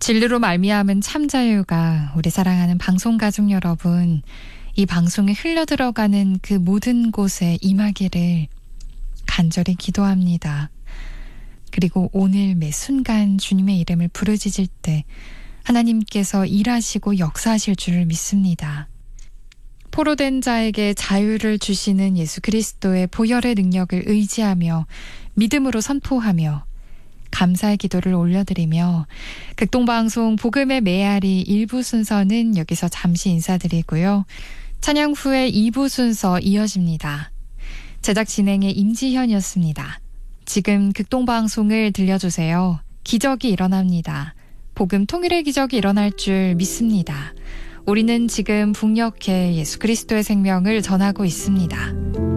진리로 말미암은 참 자유가 우리 사랑하는 방송가족 여러분, 이 방송에 흘러들어가는 그 모든 곳에 임하기를 간절히 기도합니다. 그리고 오늘 매 순간 주님의 이름을 부르짖을 때 하나님께서 일하시고 역사하실 줄을 믿습니다. 포로된 자에게 자유를 주시는 예수 그리스도의 보혈의 능력을 의지하며 믿음으로 선포하며 감사의 기도를 올려드리며 극동방송 복음의 메아리 1부 순서는 여기서 잠시 인사드리고요. 찬양 후에 2부 순서 이어집니다. 제작 진행의 임지현이었습니다. 지금 극동방송을 들려주세요. 기적이 일어납니다. 복음 통일의 기적이 일어날 줄 믿습니다. 우리는 지금 북녘에 예수 그리스도의 생명을 전하고 있습니다.